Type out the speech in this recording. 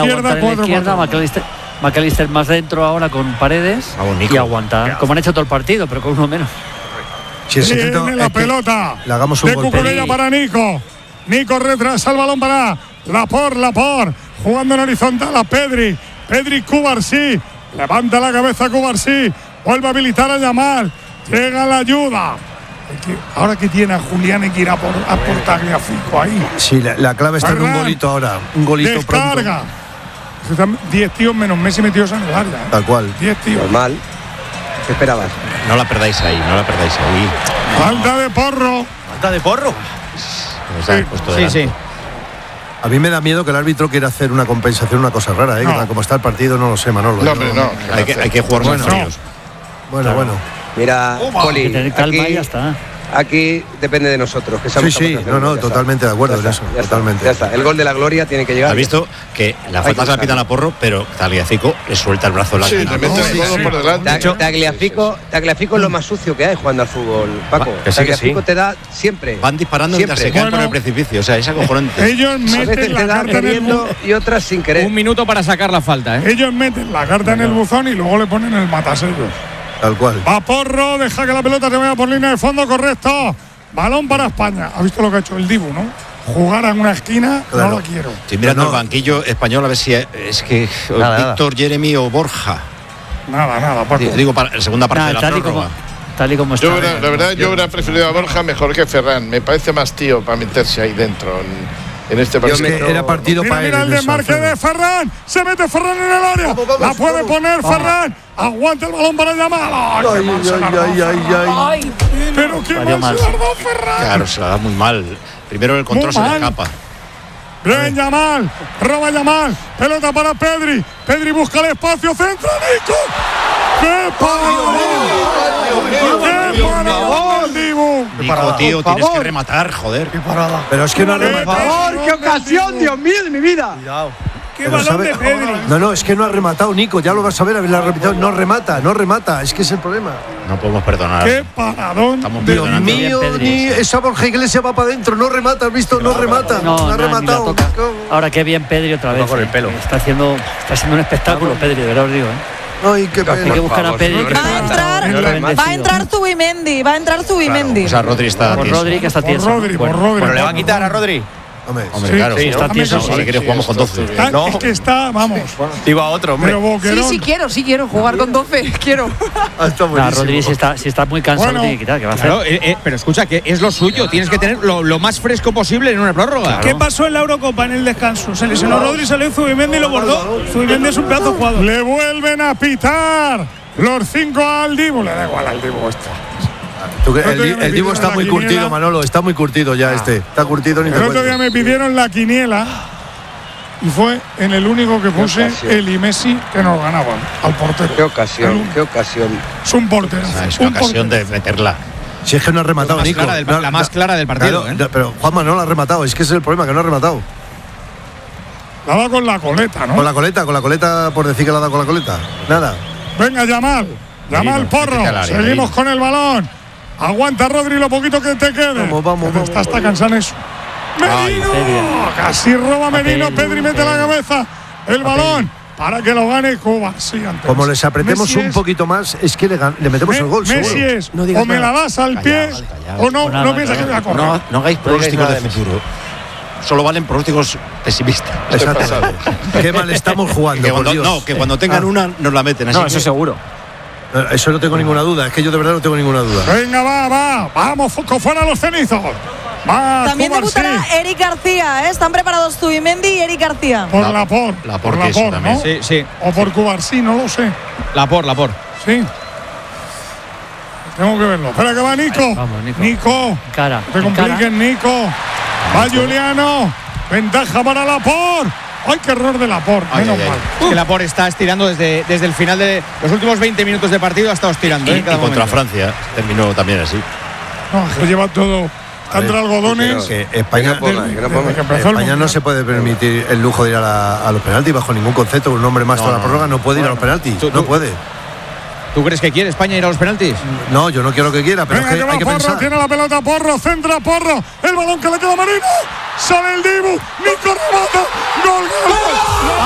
aguantar en la izquierda. McAllister más dentro ahora con Paredes y aguantar, como han hecho todo el partido, pero con uno menos. Tiene la pelota. Le hagamos un de Cucurella para Nico. Nico retrasa el balón para Laporte. Jugando en horizontal a Pedri. Cubarsí. Levanta la cabeza Cubarsí. Vuelve a habilitar a Yamal. Llega la ayuda. Ahora que tiene a Julián hay que ir a por Tagliafico ahí. Sí, la clave está en un golito ahora. Un golito descarga. Pronto. 10 tíos menos Messi metidos en el área. Tal cual. 10 tíos. Normal. ¿Qué esperabas? No la perdáis ahí. Falta de Porro. Sí. A mí me da miedo que el árbitro quiera hacer una compensación, una cosa rara, ¿eh? No. Como está el partido, no lo sé, Manolo. No. Hay que jugar más fríos. Bueno. Mira, Poli, tener calma y ya está. Aquí depende de nosotros. Que Sí, totalmente de acuerdo en eso. Totalmente. Ya está. El gol de la gloria tiene que llegar. Has visto que la falta se la pitan a Porro, pero Tagliafico le suelta el brazo Sí, le mete el codo por delante. Tagliafico es lo más sucio que hay jugando al fútbol, Paco. Tagliafico te da siempre. Van disparando mientras se caen por el precipicio. O sea, es acojonante. Ellos meten la carta en el buzón y otras sin querer. Un minuto para sacar la falta, ¿eh? Ellos meten la carta en el buzón y luego le ponen el matasellos. Tal cual. Va Porro, deja que la pelota se vaya por línea de fondo, correcto. Balón para España. ¿Has visto lo que ha hecho el Dibu, no? Jugar en una esquina, claro. No lo quiero. Estoy mirando el banquillo español a ver si es que Víctor, Jeremy o Borja. Nada, Paco. Digo, para la segunda parte de la prórroga. Tal y como está. La verdad, yo hubiera preferido a Borja mejor que Ferran. Me parece más tío para meterse ahí dentro en este partido. Era partido para él. Mira el desmarque de Ferran. Se mete Ferran en el área. La puede poner Ferran. Aguanta el balón para Yamal. Ay. Pero qué mal se la da Ferran. Claro, se la da muy mal. Primero el control se le escapa. Bien, Yamal. Roba Yamal. Pelota para Pedri. Pedri busca el espacio. Centro, Nico. ¡Qué paradón! Nico, tío, tienes que rematar, joder. Qué parada. Pero es que no ha rematado. ¡Por favor! ¡Qué ocasión, Dios mío, de mi vida! Cuidado. ¡Qué balón de Pedri! No, es que no ha rematado, Nico. Ya lo vas a ver, haberla repetido. No remata. Es que es el problema. No podemos perdonar. ¡Qué paradón! Dios mío, ni esa Borja Iglesias va para adentro. No remata, ¿has visto? No remata. No ha rematado. Ahora qué bien Pedri otra vez. Con el pelo. Está haciendo un espectáculo, Pedri, de verdad os digo, Ay, qué pena. Hay que buscar a Pedri. Va a entrar Zubimendi. O sea, Rodri está por tieso. Rodri, que está tieso. Por Rodri. Pero le va a quitar a Rodri. Hombre, claro. Sí, está tieso. Si quiere jugamos con 12. Es que está, vamos. Iba otro, hombre. Sí, quiero jugar con 12. Quiero. Rodri, si está muy cansado, tiene que quitar. ¿Qué va a hacer? Claro, pero escucha, que es lo suyo. Tienes que tener lo más fresco posible en una prórroga. Claro. ¿Qué pasó en la Eurocopa en el descanso? Se lesionó Rodri, salió Zubimendi y lo bordó. Zubimendi es un pedazo de jugador. Le vuelven a pitar los 5 al Dibu. Le da igual al Dibu esto. El Dibu está muy curtido, Manolo. Está muy curtido ya Está curtido ni te El otro día me pidieron la quiniela y fue en el único que puse él y Messi que nos ganaban al portero. Qué ocasión. Es un portero. Es una ocasión de meterla. Si es que no ha rematado, Nico. La más clara del partido. Pero Juanma no la ha rematado. Es que ese es el problema, que no ha rematado. La da con la coleta, ¿no? Con la coleta, por decir que la ha dado con la coleta. Nada. Venga, Yamal Porro. Seguimos con el balón. Aguanta, Rodri, lo poquito que te quede. Vamos. Está cansado eso. Merino. Casi roba Merino. Pedri mete la cabeza. El balón para que lo gane Cuba. Sí, como les apretemos un poquito más, es que le metemos el gol. Messi es, o me la das al pie, o no piensas que voy a correr. No hagáis pronósticos de futuro. Solo valen pronósticos pesimistas. Exacto. Qué mal estamos jugando. Que cuando tengan una nos la meten. Así eso seguro. Eso no tengo ninguna duda. Es que yo de verdad no tengo ninguna duda. Venga, va. Vamos, fuera los cenizos. Va. También debutará Eric García, ¿eh? Están preparados Zubimendi y Eric García. Por Laporte, también. ¿no? Sí. O por Cubarsí, no lo sé. Laporte. Sí. Tengo que verlo. Espera que va Nico. Vamos, Nico. Cara. Te compliquen, Nico. Va Juliano. Ventaja para Laporte. ¡Ay, qué error de Laporte! Menos mal. Es que Laporte está estirando desde el final de los últimos 20 minutos de partido, ha estado estirando. Y contra Francia terminó también así. No, que lleva todo entre algodones. Que España no se puede permitir el lujo de ir a los penaltis bajo ningún concepto. Un hombre más toda la prórroga no puede ir a los penaltis. No puede. ¿Tú crees que quiere España ir a los penaltis? No, yo no quiero que quiera, pero venga, es que hay que Porro, pensar. Tiene la pelota Porro, centra Porro, el balón que le queda a Marino, sale el Dibu, Nico remata, gol.